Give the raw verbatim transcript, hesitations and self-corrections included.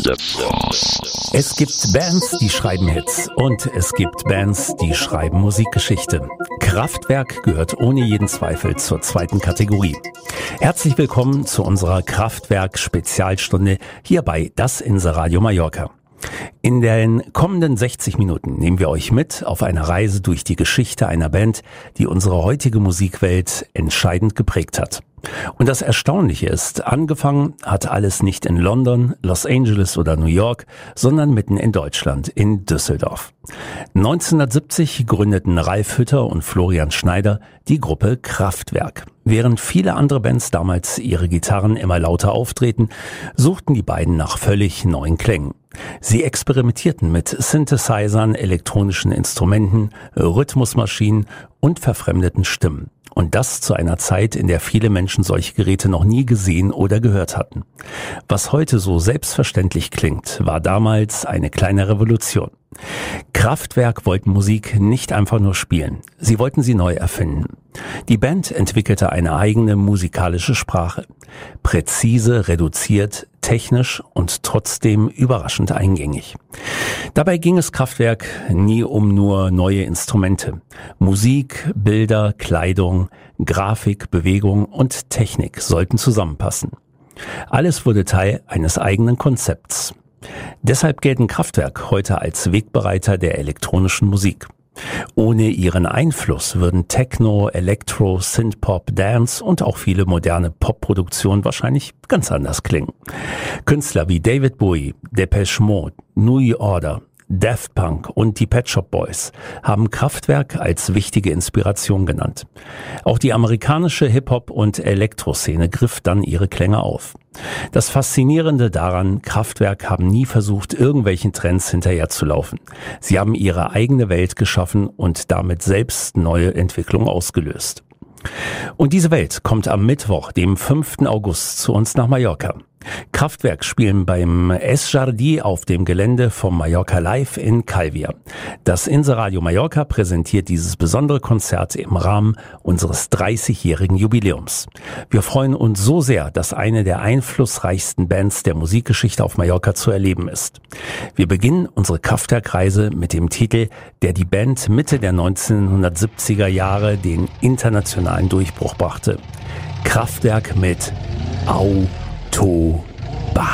Es gibt Bands, die schreiben Hits und es gibt Bands, die schreiben Musikgeschichte. Kraftwerk gehört ohne jeden Zweifel zur zweiten Kategorie. Herzlich willkommen zu unserer Kraftwerk-Spezialstunde hier bei Das Inseradio Mallorca. In den kommenden sechzig Minuten nehmen wir euch mit auf eine Reise durch die Geschichte einer Band, die unsere heutige Musikwelt entscheidend geprägt hat. Und das Erstaunliche ist, angefangen hat alles nicht in London, Los Angeles oder New York, sondern mitten in Deutschland, in Düsseldorf. neunzehnhundertsiebzig gründeten Ralf Hütter und Florian Schneider die Gruppe Kraftwerk. Während viele andere Bands damals ihre Gitarren immer lauter auftreten, suchten die beiden nach völlig neuen Klängen. Sie experimentierten mit Synthesizern, elektronischen Instrumenten, Rhythmusmaschinen und verfremdeten Stimmen. Und das zu einer Zeit, in der viele Menschen solche Geräte noch nie gesehen oder gehört hatten. Was heute so selbstverständlich klingt, war damals eine kleine Revolution. Kraftwerk wollten Musik nicht einfach nur spielen, sie wollten sie neu erfinden. Die Band entwickelte eine eigene musikalische Sprache. Präzise, reduziert, technisch und trotzdem überraschend eingängig. Dabei ging es Kraftwerk nie um nur neue Instrumente. Musik, Bilder, Kleidung, Grafik, Bewegung und Technik sollten zusammenpassen. Alles wurde Teil eines eigenen Konzepts. Deshalb gelten Kraftwerk heute als Wegbereiter der elektronischen Musik. Ohne ihren Einfluss würden Techno, Elektro, Synthpop, Dance und auch viele moderne Popproduktionen wahrscheinlich ganz anders klingen. Künstler wie David Bowie, Depeche Mode, New Order, Daft Punk und die Pet Shop Boys haben Kraftwerk als wichtige Inspiration genannt. Auch die amerikanische Hip-Hop- und Elektroszene griff dann ihre Klänge auf. Das Faszinierende daran, Kraftwerk haben nie versucht, irgendwelchen Trends hinterherzulaufen. Sie haben ihre eigene Welt geschaffen und damit selbst neue Entwicklungen ausgelöst. Und diese Welt kommt am Mittwoch, dem fünften August, zu uns nach Mallorca. Kraftwerk spielen beim Es Jardí auf dem Gelände vom Mallorca Live in Calvia. Das Inseradio Mallorca präsentiert dieses besondere Konzert im Rahmen unseres dreißigjährigen Jubiläums. Wir freuen uns so sehr, dass eine der einflussreichsten Bands der Musikgeschichte auf Mallorca zu erleben ist. Wir beginnen unsere Kraftwerk-Reise mit dem Titel, der die Band Mitte der neunzehnhundertsiebziger Jahre den internationalen Durchbruch brachte. Kraftwerk mit Autonomie.